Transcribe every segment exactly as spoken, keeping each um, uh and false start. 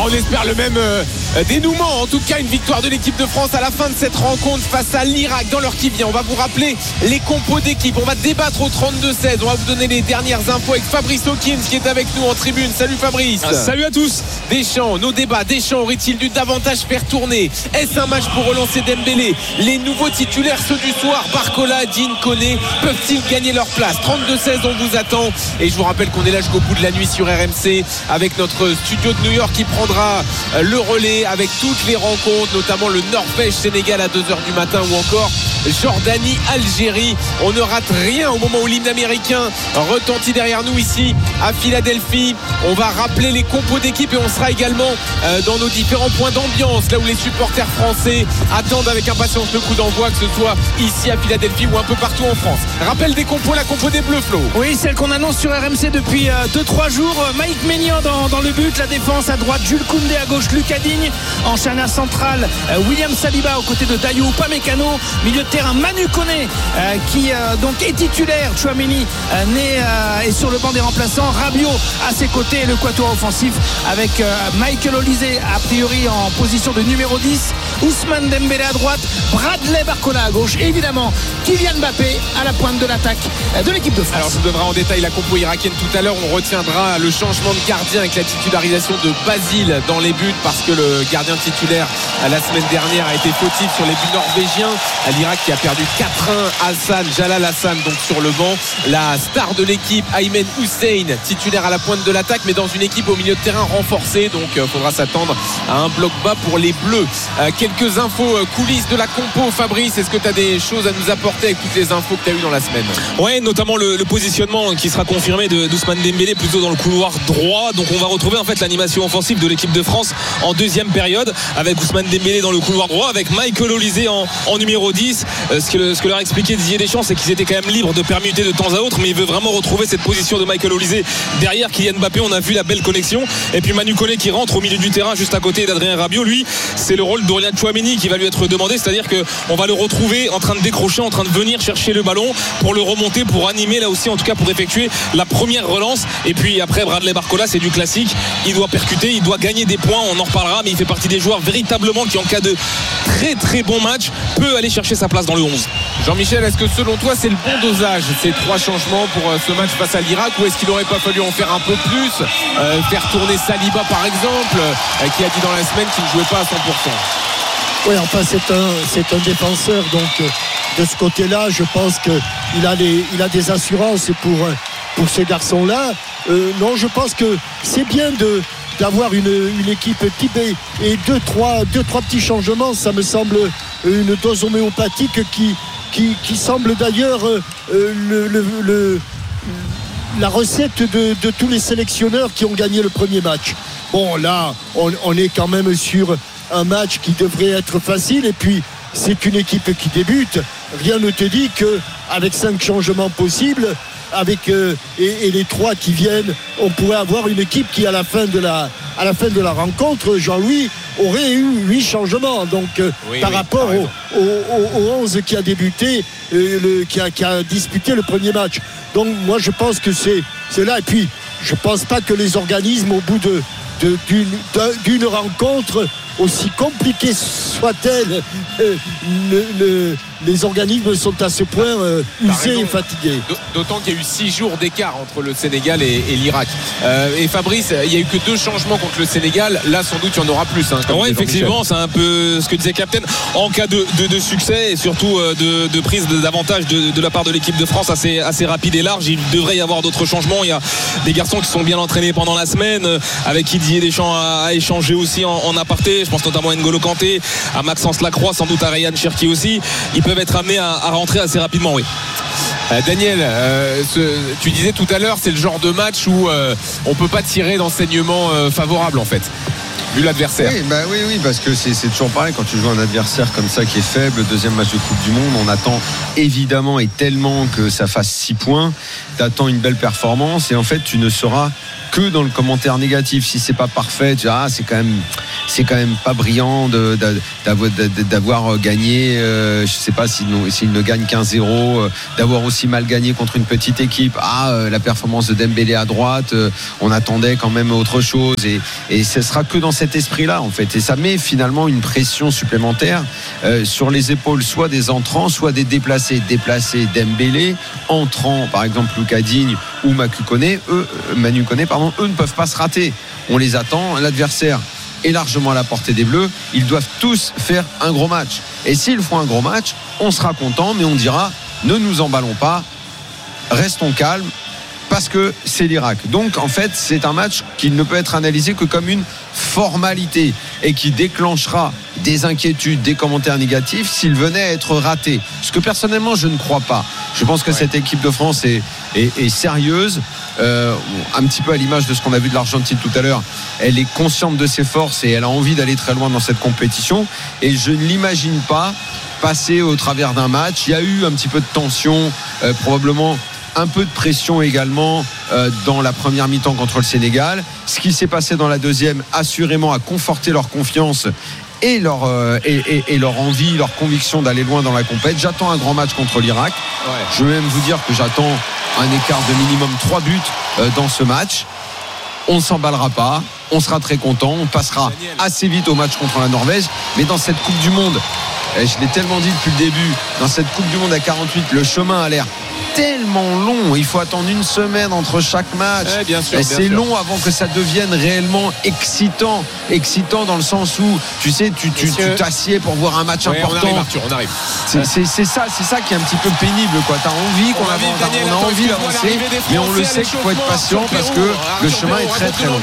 on espère le même euh, dénouement. En tout cas, une victoire de l'équipe de France à la fin de cette rencontre face à l'Irak dans l'heure qui vient. On va vous rappeler les compos d'équipe. On va débattre au trente-deux seize. On va vous donner les dernières infos avec Fabrice Hawkins qui est avec nous en tribune. Salut Fabrice. Ah, salut à tous. Deschamps, nos débats. Deschamps aurait-il dû davantage faire tourner? Est-ce un match pour relancer Dembélé? Les nouveaux titulaires, ceux du soir, Barcola, Digne, Koné, peuvent-ils gagner leur place? trente-deux seize, on vous attend. Et je vous rappelle qu'on est là jusqu'au bout de la nuit sur R M C avec notre studio de New York qui prendra le relais avec toutes les rencontres, notamment le Norvège-Sénégal à deux heures du matin ou encore Jordanie-Algérie. On ne rate rien au moment où l'hymne américain retentit derrière nous ici à Philadelphie. On va rappeler les compos d'équipe et on sera également dans nos différents points d'ambiance, là où les supporters français attendent avec impatience le coup d'envoi, que ce soit ici à Philadelphie ou un peu partout en France. Rappel des compos, la compo des Bleus, Flo. Oui, celle qu'on annonce sur R M C depuis deux trois jours. Mike Maignan dans, dans le but, la défense à droite, Jules Koundé à gauche, Lucas Digne en charnière centrale, William Saliba aux côtés de Dayot Upamecano, milieu de terrain Manu Koné euh, qui euh, donc est titulaire, Tchouaméni euh, né, euh, est sur le banc des remplaçants, Rabiot à ses côtés, le quatuor offensif avec euh, Michael Olise a priori en position de numéro dix, Ousmane Dembélé à droite, Bradley Barcola à gauche, et évidemment Kylian Mbappé à la pointe de l'attaque de l'équipe de France. Alors je vous donnerai en détail la compo irakienne tout à l'heure. On retiendra le changement de gardien avec la titularisation de Basile dans les buts, parce que le gardien titulaire la semaine dernière a été fautif sur les buts norvégiens. L'Irak qui a perdu quatre un. Hassan, Jalal Hassan donc sur le banc, la star de l'équipe Aymen Hussein titulaire à la pointe de l'attaque, mais dans une équipe au milieu de terrain renforcée, donc il euh, faudra s'attendre à un bloc bas pour les Bleus. euh, quelques infos euh, coulisses de la compo. Fabrice, est-ce que tu as des choses à nous apporter avec toutes les infos que tu as eues dans la semaine? Ouais, notamment le, le positionnement qui sera confirmé de d'Ousmane Dembélé plutôt dans le couloir droit. Donc on va retrouver en fait l'animation offensive de l'équipe de France en deuxième période avec Ousmane Dembélé dans le couloir droit, avec Michael Olise en, en numéro dix. euh, ce, que le, ce que leur expliquait Didier Deschamps, c'est qu'ils étaient quand même libres de permuter de temps à autre, mais il veut vraiment retrouver cette position de Michael Olise derrière Kylian Mbappé. On a vu la belle connexion, et puis Manu Koné qui rentre au milieu du terrain juste à côté d'Adrien Rabiot. Lui, c'est le rôle d'Aurélien Tchouaméni qui va lui être demandé, c'est-à-dire qu'on va le retrouver en train de décrocher, en train de venir chercher le ballon pour le remonter, pour animer là aussi, en tout cas pour effectuer la première relance. Et puis après, Bradley Barcola, c'est du classique, il doit percuter, il doit gagner des points, on en reparlera, mais il fait partie des joueurs véritablement qui, en cas de très très bon match, peut aller chercher sa place dans le onze. Jean-Michel, est-ce que selon toi c'est le bon dosage, ces trois changements pour ce match face à l'Irak, ou est-ce qu'il n'aurait pas fallu en faire un peu plus, euh, faire tourner Saliba par exemple, euh, qui a dit dans la semaine qu'il ne jouait pas à cent pour cent? Oui, enfin c'est un, c'est un défenseur, donc euh, de ce côté-là je pense qu'il a, les, il a des assurances pour, pour ces garçons-là. Euh, non, je pense que c'est bien de d'avoir une, une équipe type et, et deux, trois, deux, trois petits changements, ça me semble une dose homéopathique qui, qui, qui semble d'ailleurs euh, le, le, le, la recette de, de tous les sélectionneurs qui ont gagné le premier match. Bon, là, on, on est quand même sur un match qui devrait être facile, et puis c'est une équipe qui débute. Rien ne te dit qu'avec cinq changements possibles, avec euh, et, et les trois qui viennent, on pourrait avoir une équipe qui à la fin de la à la fin de la rencontre, Jean-Louis, aurait eu huit changements. Donc euh, oui, par oui, rapport au, au, au onze qui a débuté, euh, le, qui, a, qui a disputé le premier match. Donc moi je pense que c'est, c'est là. Et puis je pense pas que les organismes, au bout de, de d'une, d'une rencontre, aussi compliquée soit-elle, euh, le, le, les organismes sont à ce point euh, usés et fatigués. D'autant qu'il y a eu six jours d'écart entre le Sénégal et, et l'Irak. Euh, et Fabrice, il n'y a eu que deux changements contre le Sénégal. Là, sans doute, il y en aura plus. Hein, oui, effectivement, c'est un peu ce que disait Captain. En cas de, de, de succès et surtout de, de prise d'avantage de, de la part de l'équipe de France assez, assez rapide et large, il devrait y avoir d'autres changements. Il y a des garçons qui sont bien entraînés pendant la semaine, avec qui Didier Deschamps a, a échangé aussi en, en aparté. Je pense notamment à N'Golo Kanté, à Maxence Lacroix, sans doute à Ryan Cherki aussi. Ils peuvent être amenés à, à rentrer assez rapidement, oui. Euh, Daniel, euh, ce, tu disais tout à l'heure, c'est le genre de match où euh, on ne peut pas tirer d'enseignement euh, favorable en fait, vu l'adversaire. Oui, bah oui, oui, parce que c'est, c'est toujours pareil quand tu joues un adversaire comme ça qui est faible, deuxième match de Coupe du Monde, on attend évidemment et tellement que ça fasse six points, t'attends une belle performance et en fait tu ne sauras que dans le commentaire négatif. Si c'est pas parfait, tu dis, ah, c'est quand même, c'est quand même pas brillant de, de, d'avoir, de, d'avoir gagné. Euh, je sais pas s'il ne, s'il ne gagne qu'un zéro, euh, d'avoir aussi mal gagné contre une petite équipe. Ah, euh, la performance de Dembélé à droite, euh, on attendait quand même autre chose. Et, et ce sera que dans cet esprit-là, en fait. Et ça met finalement une pression supplémentaire euh, sur les épaules, soit des entrants, soit des déplacés. Déplacés Dembélé, entrants, par exemple Lucas Digne ou Manu Koné, eux, Manu Koné, pardon, eux ne peuvent pas se rater. On les attend. L'adversaire est largement à la portée des Bleus. Ils doivent tous faire un gros match. Et s'ils font un gros match, on sera content, mais on dira ne nous emballons pas, restons calmes, parce que c'est l'Irak. Donc en fait, c'est un match qui ne peut être analysé que comme une formalité et qui déclenchera des inquiétudes, des commentaires négatifs s'il venait à être raté. Ce que personnellement, je ne crois pas. Je pense que ouais. cette équipe de France est, est, est sérieuse. Euh, un petit peu à l'image de ce qu'on a vu de l'Argentine tout à l'heure, elle est consciente de ses forces et elle a envie d'aller très loin dans cette compétition, et je ne l'imagine pas passer au travers d'un match. Il y a eu un petit peu de tension, euh, probablement un peu de pression également euh, dans la première mi-temps contre le Sénégal. Ce qui s'est passé dans la deuxième, assurément, a conforté leur confiance et leur, euh, et, et, et leur envie, leur conviction d'aller loin dans la compète. J'attends un grand match contre l'Irak. Ouais. Je vais même vous dire que j'attends un écart de minimum trois buts euh, dans ce match. On ne s'emballera pas, on sera très content, on passera assez vite au match contre la Norvège. Mais dans cette Coupe du Monde, et je l'ai tellement dit depuis le début, dans cette Coupe du Monde à quarante-huit, le chemin a l'air tellement long. Il faut attendre une semaine entre chaque match. Ouais, bien sûr, et bien c'est sûr. long avant que ça devienne réellement excitant. Excitant dans le sens où, tu sais, tu, tu, tu t'assieds pour voir un match ouais, important. On arrive, Arthur, on arrive. C'est, c'est, c'est, ça, c'est ça qui est un petit peu pénible, quoi. T'as envie qu'on on avance, Daniel, on a attends, envie d'avancer, mais on le sait qu'il faut être patient parce que le chemin est très très long.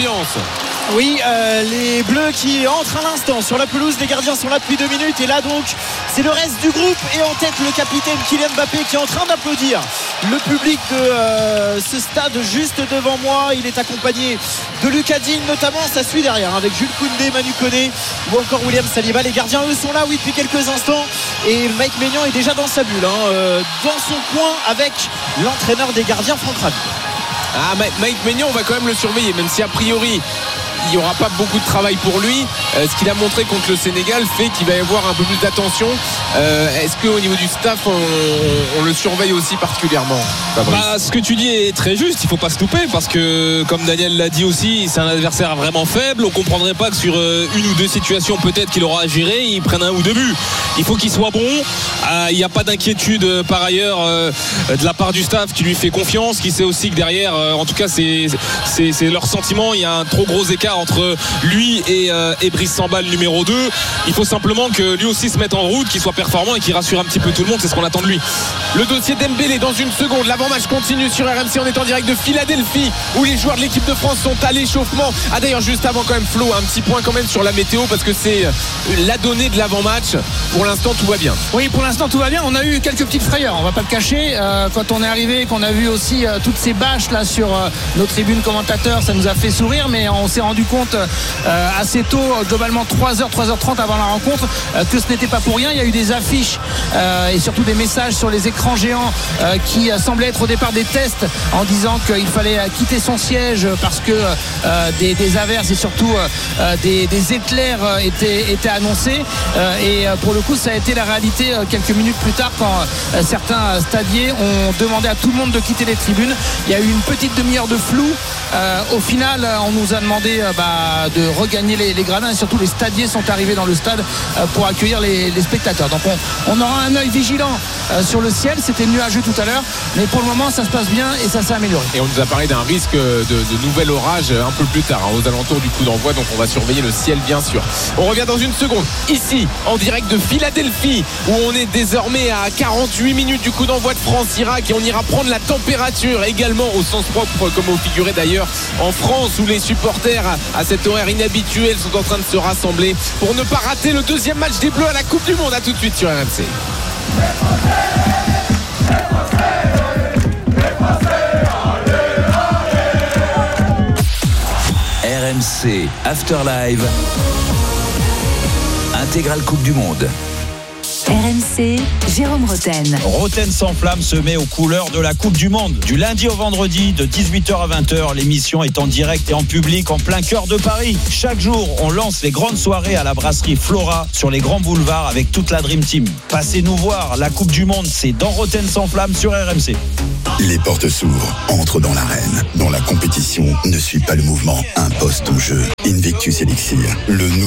Oui, euh, les Bleus qui entrent à l'instant sur la pelouse, les gardiens sont là depuis deux minutes et là donc c'est le reste du groupe et en tête le capitaine Kylian Mbappé qui est en train d'applaudir le public de euh, ce stade juste devant moi. Il est accompagné de Lucas Digne notamment, ça suit derrière avec Jules Koundé, Manu Koné ou encore William Saliba. Les gardiens eux sont là oui depuis quelques instants et Mike Maignan est déjà dans sa bulle hein, euh, dans son coin avec l'entraîneur des gardiens Franck Ravier. Ah, Mike Maignan, on va quand même le surveiller, même si a priori il n'y aura pas beaucoup de travail pour lui. Euh, ce qu'il a montré contre le Sénégal fait qu'il va y avoir un peu plus d'attention. Euh, est-ce qu'au niveau du staff on, on, on le surveille aussi particulièrement, bah, ce que tu dis est très juste, il ne faut pas se louper parce que comme Daniel l'a dit aussi, c'est un adversaire vraiment faible. On ne comprendrait pas que sur une ou deux situations peut-être qu'il aura à gérer, il prenne un ou deux buts. Il faut qu'il soit bon. Euh, il n'y a pas d'inquiétude euh, par ailleurs euh, de la part du staff qui lui fait confiance, qui sait aussi que derrière euh, en tout cas c'est, c'est, c'est leur sentiment. Il y a un trop gros écart entre lui et, euh, et Brice Samba le numéro deux. Il faut simplement que lui aussi se mette en route, qu'il soit performant et qu'il rassure un petit peu tout le monde. C'est ce qu'on attend de lui. Le dossier Dembélé dans une seconde. L'avant-match continue sur R M C. On est en direct de Philadelphie où les joueurs de l'équipe de France sont à l'échauffement. Ah d'ailleurs juste avant quand même Flo, un petit point quand même sur la météo parce que c'est la donnée de l'avant-match. Pour l'instant tout va bien. Oui, pour l'instant tout va bien. On a eu quelques petites frayeurs, on va pas le cacher. Euh, quand on est arrivé, qu'on a vu aussi euh, toutes ces bâches là sur euh, nos tribunes commentateurs, ça nous a fait sourire, mais on s'est rendu compte euh, assez tôt, globalement trois heures, trois heures trente avant la rencontre, euh, que ce n'était pas pour rien. Il y a eu des affiches euh, et surtout des messages sur les écrans géants euh, qui euh, semblaient être au départ des tests en disant qu'il fallait euh, quitter son siège parce que euh, des, des averses et surtout euh, des, des éclairs euh, étaient, étaient annoncés euh, et euh, pour le coup ça a été la réalité euh, quelques minutes plus tard quand euh, certains stadiers ont demandé à tout le monde de quitter les tribunes. Il y a eu une petite demi-heure de flou. Euh, au final on nous a demandé euh, bah, de regagner les, les gradins et surtout les stadiers sont arrivés dans le stade euh, pour accueillir les, les spectateurs. Donc on, on aura un œil vigilant euh, sur le ciel. C'était nuageux tout à l'heure mais pour le moment ça se passe bien et ça s'est amélioré. Et on nous a parlé d'un risque de, de nouvel orage un peu plus tard hein, aux alentours du coup d'envoi, donc on va surveiller le ciel bien sûr. On revient dans une seconde ici en direct de Philadelphie où on est désormais à quarante-huit minutes du coup d'envoi de France-Irak et on ira prendre la température également au sens propre comme au figuré d'ailleurs en France où les supporters à cet horaire inhabituel sont en train de se rassembler pour ne pas rater le deuxième match des Bleus à la Coupe du Monde. À tout de suite sur R M C. R M C After Live Intégrale Coupe du Monde. R M C, Jérôme Roten. Roten sans flamme se met aux couleurs de la Coupe du Monde. Du lundi au vendredi, de dix-huit heures à vingt heures, l'émission est en direct et en public en plein cœur de Paris. Chaque jour, on lance les grandes soirées à la brasserie Flora sur les grands boulevards avec toute la Dream Team. Passez nous voir, la Coupe du Monde, c'est dans Roten sans flamme sur R M C. Les portes s'ouvrent, entre dans l'arène. Dans la compétition, ne suit pas le mouvement, impose ton jeu. Invictus Elixir, le nouveau